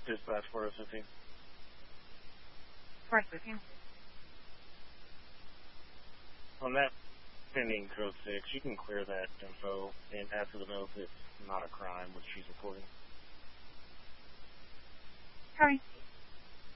Dispatch 415. 415. On that pending code 6, you can clear that info and add to the note that it's not a crime, which she's reporting. Copy.